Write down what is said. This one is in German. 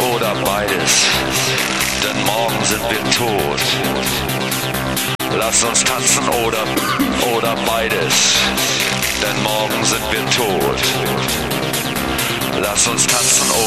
oder beides, denn morgen sind wir tot. Lass uns tanzen oder beides, denn morgen sind wir tot. Lass uns tanzen